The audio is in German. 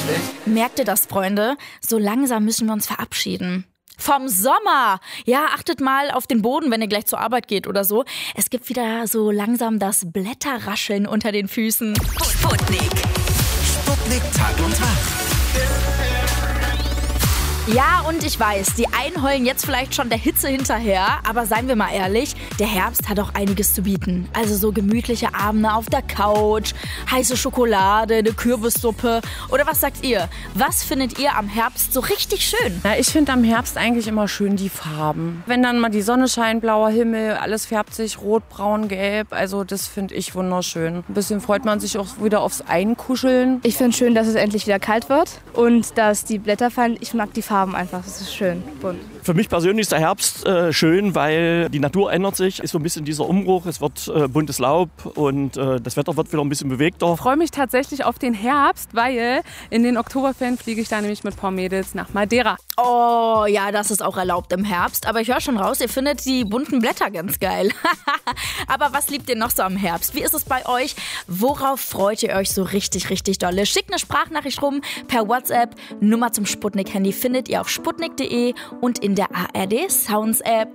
Merkt ihr das, Freunde? So langsam müssen wir uns verabschieden. Vom Sommer! Ja, achtet mal auf den Boden, wenn ihr gleich zur Arbeit geht oder so. Es gibt wieder so langsam das Blätterrascheln unter den Füßen. Sputnik. Sputnik Tag und Wach. Ja, und ich weiß, die einen heulen jetzt vielleicht schon der Hitze hinterher, aber seien wir mal ehrlich, der Herbst hat auch einiges zu bieten. Also so gemütliche Abende auf der Couch, heiße Schokolade, eine Kürbissuppe. Oder was sagt ihr? Was findet ihr am Herbst so richtig schön? Ja, ich finde am Herbst eigentlich immer schön die Farben. Wenn dann mal die Sonne scheint, blauer Himmel, alles färbt sich rot, braun, gelb. Also das finde ich wunderschön. Ein bisschen freut man sich auch wieder aufs Einkuscheln. Ich finde schön, dass es endlich wieder kalt wird und dass die Blätter fallen. Ich mag die Farben einfach, es ist schön bunt. Für mich persönlich ist der Herbst schön, weil die Natur ändert sich, ist so ein bisschen dieser Umbruch, es wird buntes Laub und das Wetter wird wieder ein bisschen bewegter. Ich freue mich tatsächlich auf den Herbst, weil in den Oktoberferien fliege ich da nämlich mit ein paar Mädels nach Madeira. Oh, ja, das ist auch erlaubt im Herbst. Aber ich höre schon raus, ihr findet die bunten Blätter ganz geil. Aber was liebt ihr noch so am Herbst? Wie ist es bei euch? Worauf freut ihr euch so richtig, richtig dolle? Schickt eine Sprachnachricht rum per WhatsApp. Nummer zum Sputnik-Handy findet ihr auf sputnik.de und in der ARD Sounds App.